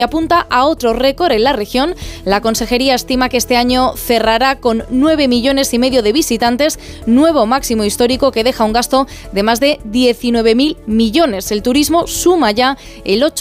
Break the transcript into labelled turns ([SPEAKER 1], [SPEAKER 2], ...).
[SPEAKER 1] apunta a otro récord en la región. La consejería estima que este año cerrará con 9,5 millones de visitantes, nuevo máximo histórico que deja un gasto de más de 19.000 millones. El turismo suma ya el 8